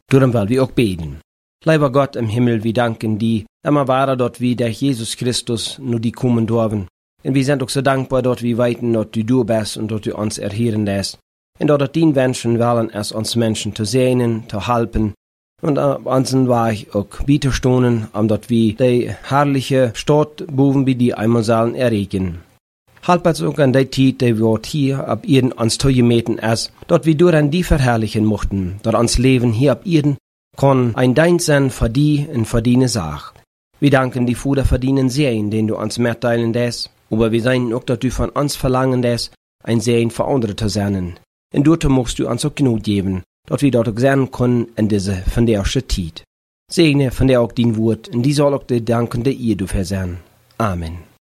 Darum wollen wir auch beten. Lieber Gott im Himmel, wir danken dir, immer war dort wie der Jesus Christus nur die kommen dürfen. Und wir sind auch so dankbar, dort wir weiten, dort du bist und dort du uns erhören lässt. Und dort die Menschen wollen es uns Menschen zu sehen, zu helfen. Und unseren Weg auch widerstoßen, dort wie die herrliche Stadt boven, wie die einmal sollen erregen. Halb uns auch an der Zeit, die wir hier ab Erden uns zugemeten ist, dort wir durch an die verherrlichen mochten, dort uns Leben hier ab Erden, kann ein Dein sein für die und für deine Sache. Wir danken die Vater für den Segen, den du uns mitteilen lässt, aber wir sein auch, dass du von uns verlangen lässt, ein Segen für andere zu sein. Und dort musst du uns auch genug geben, dort wir dort auch sein können in diese von der Zeit. Segne von der auch dein Wort, und die soll auch die dankende ihr du versagen. Amen.